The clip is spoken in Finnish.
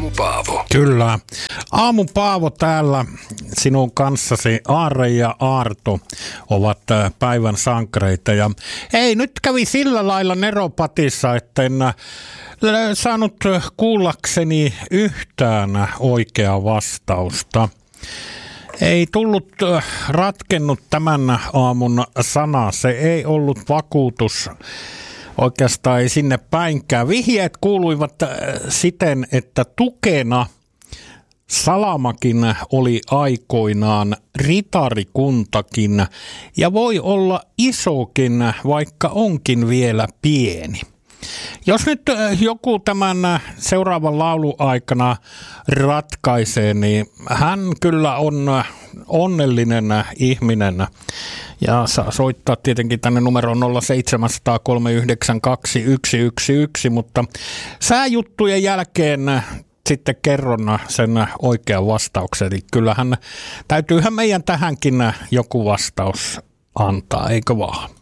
Aamupaavo. Kyllä. Aamupaavo täällä sinun kanssasi. Aare ja Aarto ovat päivän sankareita. Ja ei, nyt kävi sillä lailla neropatissa, että en saanut kuullakseni yhtään oikeaa vastausta. Ei tullut ratkennut tämän aamun sana. Se ei ollut vakuutus. Oikeastaan ei sinne päinkään. Vihjeet kuuluivat siten, että tukena Salamakin oli aikoinaan, ritarikuntakin, ja voi olla isokin, vaikka onkin vielä pieni. Jos nyt joku tämän seuraavan laulun aikana ratkaisee, niin hän kyllä on onnellinen ihminen. Ja saa soittaa tietenkin tänne numeroon 07003921111, mutta sääjuttujen jälkeen sitten kerron sen oikean vastauksen. Eli kyllähän täytyyhän meidän tähänkin joku vastaus antaa, eikö vaan?